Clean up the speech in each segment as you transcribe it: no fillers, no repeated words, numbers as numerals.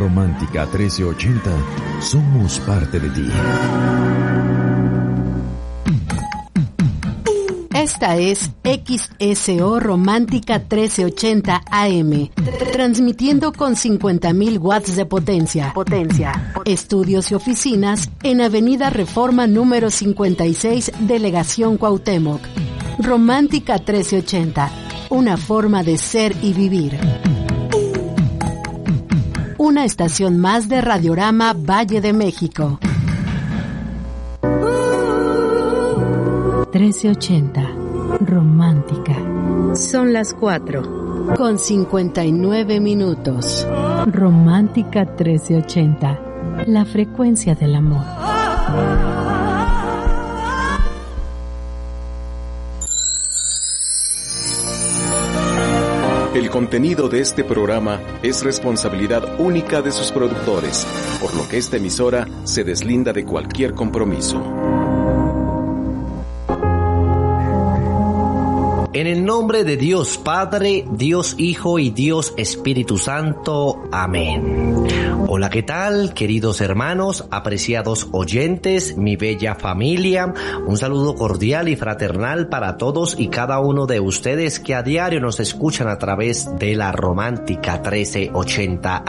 Romántica 1380 somos parte de ti. Esta es XSO Romántica 1380 AM, transmitiendo con 50.000 watts de potencia. Estudios y oficinas en Avenida Reforma número 56, Delegación Cuauhtémoc. Romántica 1380, una forma de ser y vivir. Una estación más de Radiorama Valle de México. 1380, Romántica. Son las 4, con 59 minutos. Romántica 1380, la frecuencia del amor. El contenido de este programa es responsabilidad única de sus productores, por lo que esta emisora se deslinda de cualquier compromiso. En el nombre de Dios Padre, Dios Hijo y Dios Espíritu Santo. Amén. Hola, ¿qué tal, queridos hermanos, apreciados oyentes, mi bella familia? Un saludo cordial y fraternal para todos y cada uno de ustedes que a diario nos escuchan a través de la Romántica 1380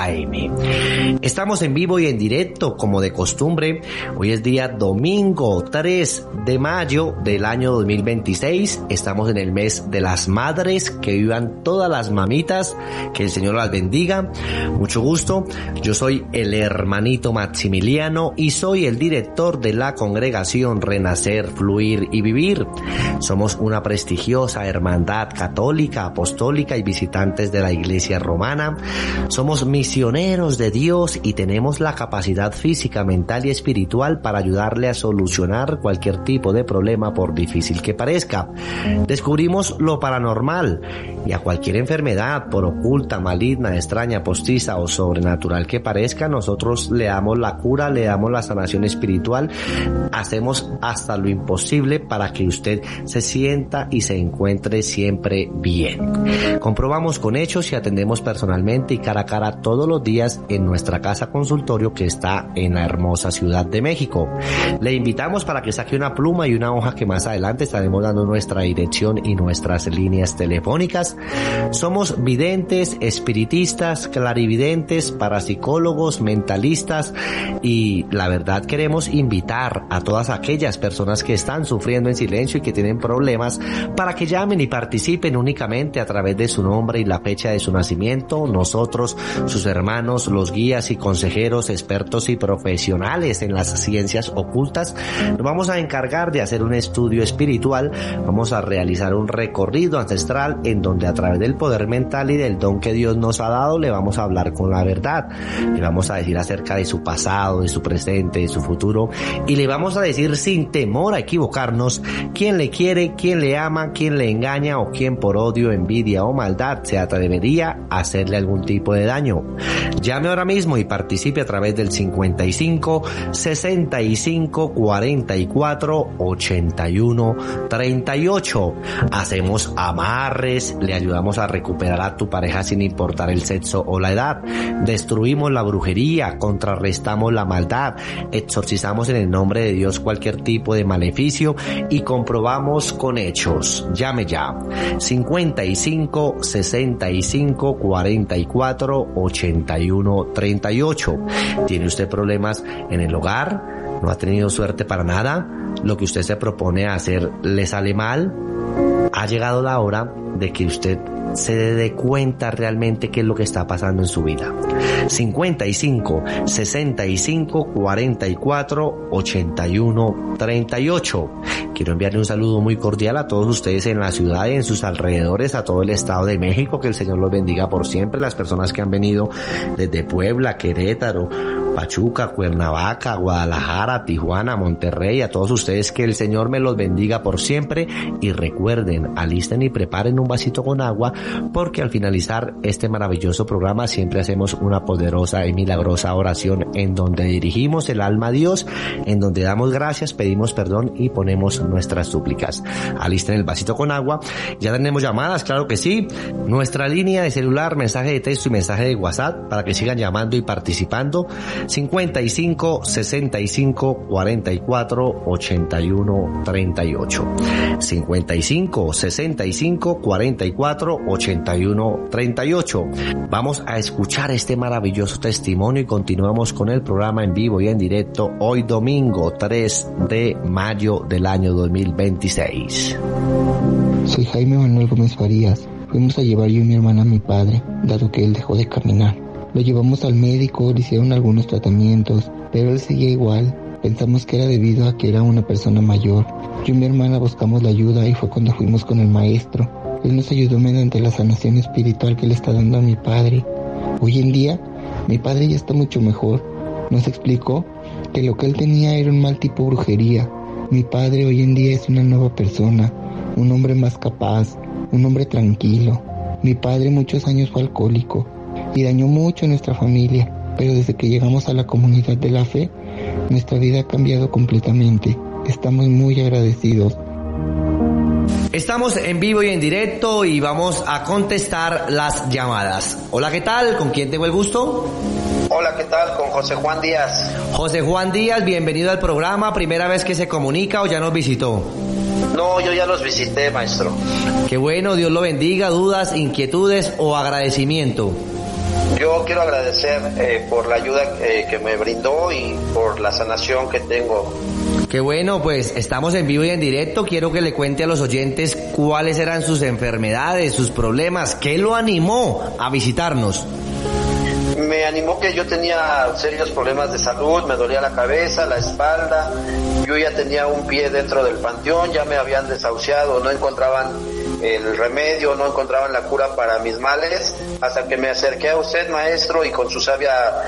AM. Estamos en vivo y en directo, como de costumbre. Hoy es día domingo 3 de mayo del año 2026. Estamos en el mes de las madres, que vivan todas las mamitas, que el Señor las bendiga. Mucho gusto, yo soy el hermanito Maximiliano y soy el director de la congregación Renacer, Fluir y Vivir. Somos una prestigiosa hermandad católica, apostólica y visitantes de la Iglesia Romana. Somos misioneros de Dios y tenemos la capacidad física, mental y espiritual para ayudarle a solucionar cualquier tipo de problema, por difícil que parezca. Descubrimos lo paranormal y a cualquier enfermedad, por oculta, maligna, extraña, postiza o sobrenatural que parezca, nosotros le damos la cura, le damos la sanación espiritual. Hacemos hasta lo imposible para que usted se sienta y se encuentre siempre bien. Comprobamos con hechos y atendemos personalmente y cara a cara todos los días en nuestra casa consultorio, que está en la hermosa Ciudad de México. Le invitamos para que saque una pluma y una hoja, que más adelante estaremos dando nuestra dirección y nuestras líneas telefónicas. Somos videntes, espiritistas, clarividentes, parapsicólogos, mentalistas, y la verdad queremos invitar a todas aquellas personas que están sufriendo en silencio y que tienen problemas para que llamen y participen únicamente a través de su nombre y la fecha de su nacimiento. Nosotros, sus hermanos, los guías y consejeros, expertos y profesionales en las ciencias ocultas, nos vamos a encargar de hacer un estudio espiritual. Vamos a realizar un recorrido ancestral en donde, a través del poder mental y del don que Dios nos ha dado, le vamos a hablar con la verdad. Le vamos a decir acerca de su pasado, de su presente, de su futuro, y le vamos a decir sin temor a equivocarnos quién le quiere, quién le ama, quién le engaña o quién por odio, envidia o maldad se atrevería a hacerle algún tipo de daño. Llame ahora mismo y participe a través del 55 65 44 81 38. Hacemos amarres, le ayudamos a recuperar a tu pareja sin importar el sexo o la edad. Destruimos la brujería, contrarrestamos la maldad, exorcizamos en el nombre de Dios cualquier tipo de maleficio y comprobamos con hechos. Llame ya. 55 65 44 81 38. ¿Tiene usted problemas en el hogar? ¿No ha tenido suerte para nada? ¿Lo que usted se propone hacer le sale mal? Ha llegado la hora de que usted se dé cuenta realmente qué es lo que está pasando en su vida. 55 65 44 81 38. Quiero enviarle un saludo muy cordial a todos ustedes en la ciudad y en sus alrededores, a todo el Estado de México, que el Señor los bendiga por siempre. Las personas que han venido desde Puebla, Querétaro, Pachuca, Cuernavaca, Guadalajara, Tijuana, Monterrey, a todos ustedes que el Señor me los bendiga por siempre. Y recuerden, alisten y preparen un vasito con agua, porque al finalizar este maravilloso programa siempre hacemos una poderosa y milagrosa oración en donde dirigimos el alma a Dios, en donde damos gracias, pedimos perdón y ponemos nuestras súplicas. Alisten el vasito con agua. Ya tenemos llamadas, claro que sí. Nuestra línea de celular, mensaje de texto y mensaje de WhatsApp para que sigan llamando y participando. 55 65 44 81 38. 55 65 44 81 38. Vamos a escuchar este maravilloso testimonio y continuamos con el programa en vivo y en directo hoy domingo 3 de mayo del año 2026. Soy Jaime Manuel Gómez Farías. Fuimos a llevar yo y mi hermana a mi padre, dado que él dejó de caminar. Lo llevamos al médico, le hicieron algunos tratamientos, pero él seguía igual. Pensamos que era debido a que era una persona mayor. Yo y mi hermana buscamos la ayuda y fue cuando fuimos con el maestro. Él nos ayudó mediante la sanación espiritual que le está dando a mi padre. Hoy en día, mi padre ya está mucho mejor. Nos explicó que lo que él tenía era un mal tipo brujería. Mi padre hoy en día es una nueva persona, un hombre más capaz, un hombre tranquilo. Mi padre muchos años fue alcohólico y dañó mucho a nuestra familia, pero desde que llegamos a la comunidad de la fe, nuestra vida ha cambiado completamente. Estamos muy agradecidos. Estamos en vivo y en directo y vamos a contestar las llamadas. Hola, ¿qué tal? ¿Con quién tengo el gusto? Hola, ¿qué tal? Con José Juan Díaz. José Juan Díaz, bienvenido al programa. ¿Primera vez que se comunica o ya nos visitó? No, yo ya los visité, maestro. Qué bueno, Dios lo bendiga. ¿Dudas, inquietudes o agradecimiento? Yo quiero agradecer por la ayuda que me brindó y por la sanación que tengo. Qué bueno, pues estamos en vivo y en directo. Quiero que le cuente a los oyentes cuáles eran sus enfermedades, sus problemas. ¿Qué lo animó a visitarnos? Me animó que yo tenía serios problemas de salud, me dolía la cabeza, la espalda, yo ya tenía un pie dentro del panteón, ya me habían desahuciado, no encontraban el remedio, no encontraban la cura para mis males, hasta que me acerqué a usted, maestro, y con su sabia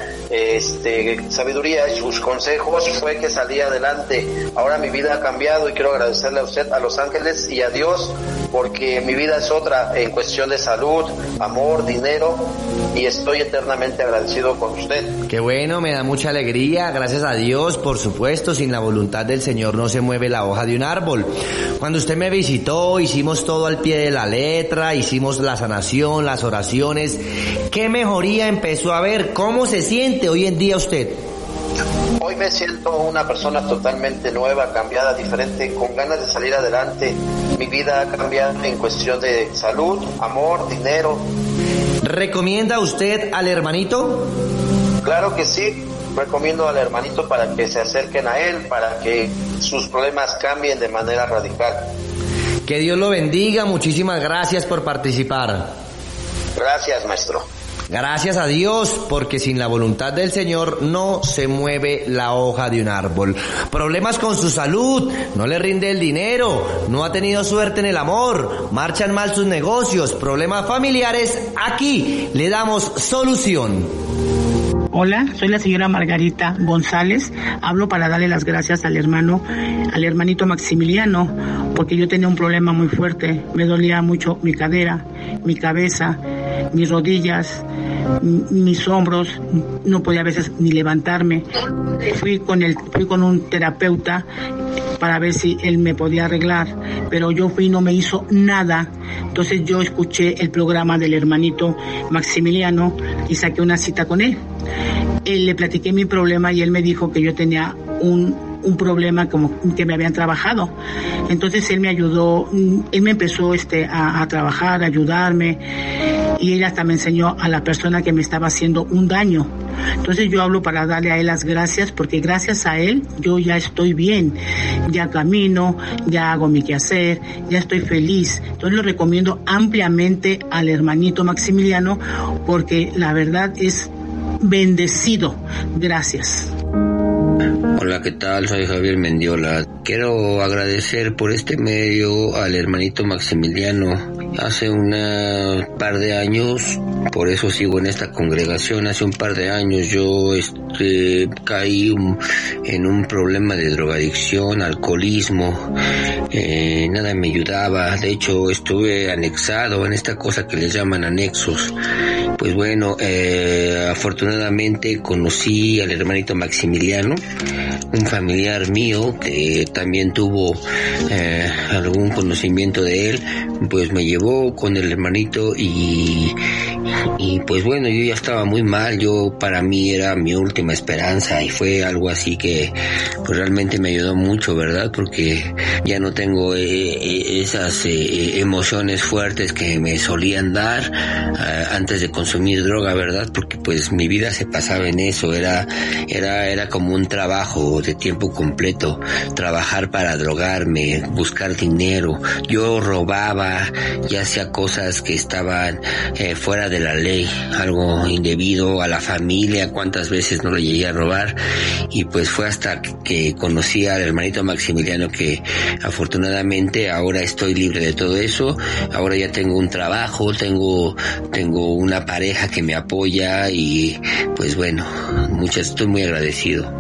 sabiduría y sus consejos fue que salí adelante. Ahora mi vida ha cambiado y quiero agradecerle a usted, a los ángeles y a Dios, porque mi vida es otra en cuestión de salud, amor, dinero, y estoy eternamente agradecido con usted. Qué bueno, me da mucha alegría, gracias a Dios, por supuesto, sin la voluntad del Señor no se mueve la hoja de un árbol. Cuando usted me visitó, hicimos todo al pie de la letra, hicimos la sanación, las oraciones. ¿Qué mejoría empezó a ver? ¿Cómo se siente hoy en día usted? Hoy me siento una persona totalmente nueva, cambiada, diferente, con ganas de salir adelante. Mi vida ha cambiado en cuestión de salud, amor, dinero. ¿Recomienda usted al hermanito? Claro que sí, recomiendo al hermanito para que se acerquen a él, para que sus problemas cambien de manera radical. Que Dios lo bendiga, muchísimas gracias por participar. Gracias, maestro. Gracias a Dios, porque sin la voluntad del Señor no se mueve la hoja de un árbol. Problemas con su salud, no le rinde el dinero, no ha tenido suerte en el amor, marchan mal sus negocios, problemas familiares, aquí le damos solución. Hola, soy la señora Margarita González. Hablo para darle las gracias al hermanito Maximiliano, porque yo tenía un problema muy fuerte. Me dolía mucho mi cadera, mi cabeza, mis rodillas, mis hombros. No podía a veces ni levantarme. Fui con un terapeuta para ver si él me podía arreglar, pero yo fui y no me hizo nada. Entonces yo escuché el programa del hermanito Maximiliano y saqué una cita con él. Le platiqué mi problema y él me dijo que yo tenía un problema como que me habían trabajado. Entonces él me ayudó, él me empezó a trabajar, a ayudarme, y él hasta me enseñó a la persona que me estaba haciendo un daño. Entonces yo hablo para darle a él las gracias, porque gracias a él yo ya estoy bien, ya camino, ya hago mi quehacer, ya estoy feliz. Entonces lo recomiendo ampliamente al hermanito Maximiliano, porque la verdad es bendecido. Gracias. Hola, ¿qué tal? Soy Javier Mendiola. Quiero agradecer por este medio al hermanito Maximiliano. Hace un par de años, por eso sigo en esta congregación, hace un par de años yo caí en un problema de drogadicción, alcoholismo, nada me ayudaba. De hecho estuve anexado en esta cosa que les llaman anexos, Pues bueno, afortunadamente conocí al hermanito Maximiliano, un familiar mío que también tuvo algún conocimiento de él, pues me llevó con el hermanito y pues bueno, yo ya estaba muy mal, para mí era mi última esperanza y fue algo así que pues realmente me ayudó mucho, ¿verdad? Porque ya no tengo esas emociones fuertes que me solían dar antes de consumir droga, ¿verdad? Porque pues mi vida se pasaba en eso, era como un trabajo de tiempo completo, trabajar para drogarme, buscar dinero, yo robaba, ya hacía cosas que estaban fuera de la ley, algo indebido a la familia, cuántas veces no lo llegué a robar, y pues fue hasta que conocí al hermanito Maximiliano que afortunadamente ahora estoy libre de todo eso, ahora ya tengo un trabajo, tengo una pareja que me apoya y pues bueno, estoy muy agradecido.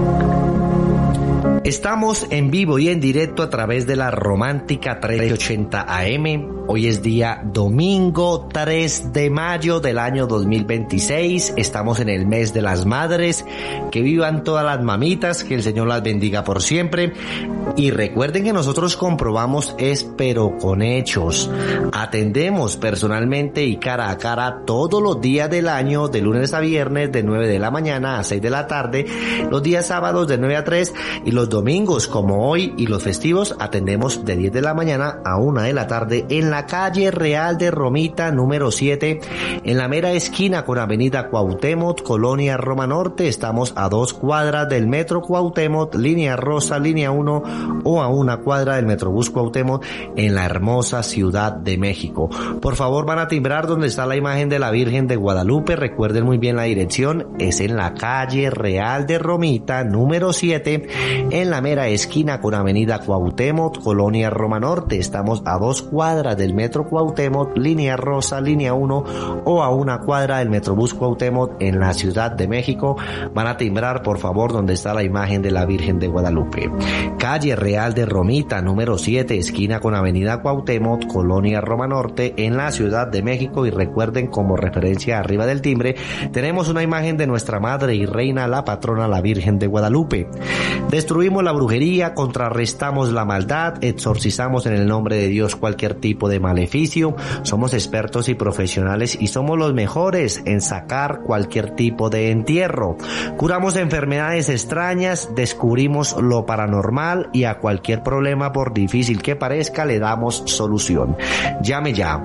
Estamos en vivo y en directo a través de la Romántica 1380 AM. Hoy es día domingo 3 de mayo del año 2026. Estamos en el mes de las madres. Que vivan todas las mamitas, que el Señor las bendiga por siempre. Y recuerden que nosotros comprobamos pero con hechos. Atendemos personalmente y cara a cara todos los días del año, de lunes a viernes, de 9 de la mañana a 6 de la tarde, los días sábados de 9 a 3 y los domingos como hoy y los festivos atendemos de 10 de la mañana a 1 de la tarde en la calle Real de Romita número 7, en la mera esquina con avenida Cuauhtémoc, Colonia Roma Norte. Estamos a 2 cuadras del metro Cuauhtémoc, línea rosa, línea 1, o a 1 cuadra del Metrobús Cuauhtémoc en la hermosa Ciudad de México. Por favor, van a timbrar donde está la imagen de la Virgen de Guadalupe. Recuerden muy bien la dirección, es en la calle Real de Romita número 7, en la mera esquina con avenida Cuauhtémoc, Colonia Roma Norte. Estamos a 2 cuadras del metro Cuauhtémoc, línea rosa, línea 1, o a 1 cuadra del Metrobús Cuauhtémoc en la Ciudad de México. Van a timbrar, por favor, donde está la imagen de la Virgen de Guadalupe. Calle Real de Romita número 7, esquina con avenida Cuauhtémoc, Colonia Roma Norte en la Ciudad de México. Y recuerden, como referencia arriba del timbre, tenemos una imagen de nuestra Madre y Reina, la patrona, la Virgen de Guadalupe. Destruimos la brujería, contrarrestamos la maldad, exorcizamos en el nombre de Dios cualquier tipo de maleficio. Somos expertos y profesionales y somos los mejores en sacar cualquier tipo de entierro. Curamos enfermedades extrañas, descubrimos lo paranormal y a cualquier problema, por difícil que parezca, le damos solución. Llame ya.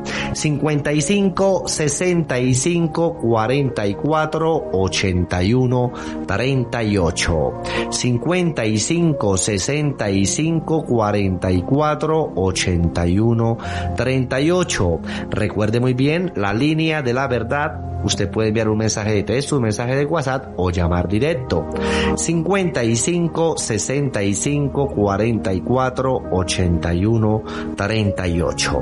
55 65 44 81 38. 55 65 44 81 38. Recuerde muy bien la línea de la verdad. Usted puede enviar un mensaje de texto, un mensaje de WhatsApp o llamar directo. 55 65 44 81 38.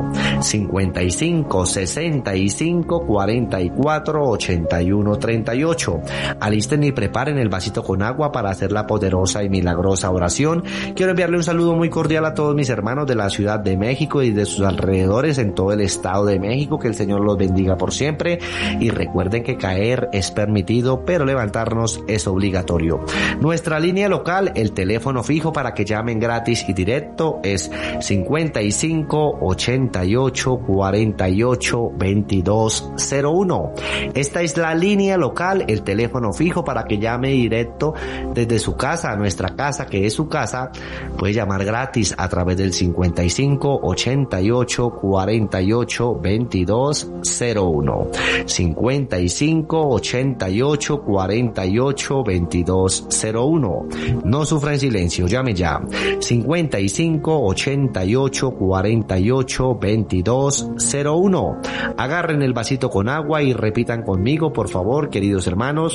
55 65 44 81 38. Alisten y preparen el vasito con agua para hacer la poderosa y milagrosa oración. Quiero enviarle un saludo muy cordial a todos mis hermanos de la Ciudad de México y de sus alrededores en todo el Estado de México. Que el Señor los bendiga por siempre. Y recuerden que caer es permitido, pero levantarnos es obligatorio. Nuestra línea local, el teléfono fijo para que llamen gratis y directo, es 55 88 48 22 01. Esta es la línea local, el teléfono fijo para que llame directo desde su casa, a nuestra casa, que es su casa. Puede llamar gratis a través del 55 88 48 22 01. 55 88 48 22 01. No sufra en silencio, llame ya. 55 88 48 22 01. Agarren el vasito con agua y repitan conmigo, por favor, queridos hermanos.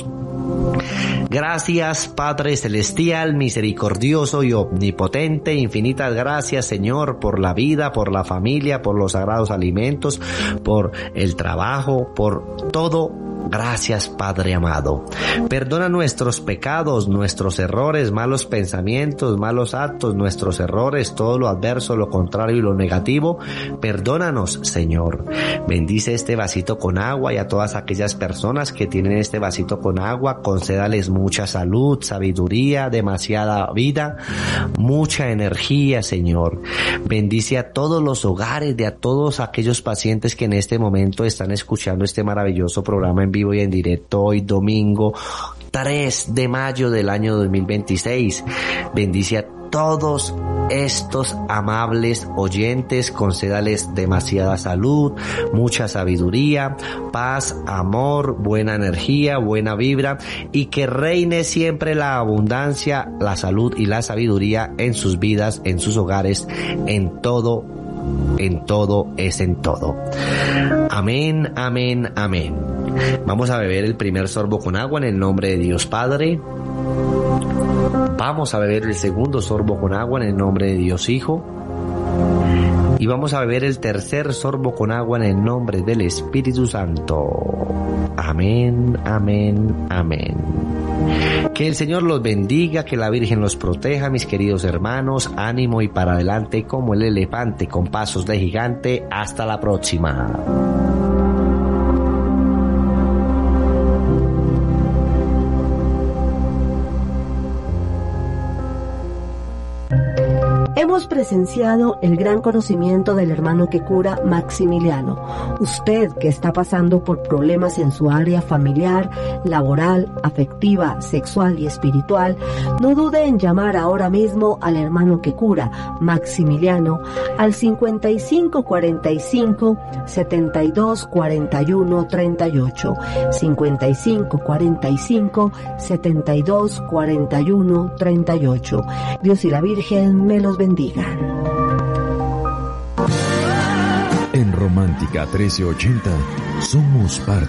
Gracias, Padre Celestial, misericordioso y omnipotente. Infinitas gracias, Señor, por la vida, por la familia, por los sagrados alimentos, por el trabajo, por todo Gracias, Padre amado. Perdona nuestros pecados, nuestros errores, malos pensamientos, malos actos, nuestros errores, todo lo adverso, lo contrario y lo negativo. Perdónanos, Señor. Bendice este vasito con agua y a todas aquellas personas que tienen este vasito con agua, concédales mucha salud, sabiduría, demasiada vida, mucha energía, Señor. Bendice a todos los hogares de a todos aquellos pacientes que en este momento están escuchando este maravilloso programa en vivo y en directo hoy domingo 3 de mayo del año 2026. Bendice a todos estos amables oyentes, concédales demasiada salud, mucha sabiduría, paz, amor, buena energía, buena vibra y que reine siempre la abundancia, la salud y la sabiduría en sus vidas, en sus hogares, en todo es en todo. Amén, amén, amén. Vamos a beber el primer sorbo con agua en el nombre de Dios Padre. Vamos a beber el segundo sorbo con agua en el nombre de Dios Hijo. Y vamos a beber el tercer sorbo con agua en el nombre del Espíritu Santo. Amén, amén, amén. Que el Señor los bendiga, que la Virgen los proteja, mis queridos hermanos. Ánimo y para adelante como el elefante con pasos de gigante. Hasta la próxima. Hemos presenciado el gran conocimiento del hermano que cura, Maximiliano. Usted que está pasando por problemas en su área familiar, laboral, afectiva, sexual y espiritual, no dude en llamar ahora mismo al hermano que cura, Maximiliano, al 5545 72 41 38, 5545 72 41 38. Dios y la Virgen me los bendigan. En Romántica 1380 somos parte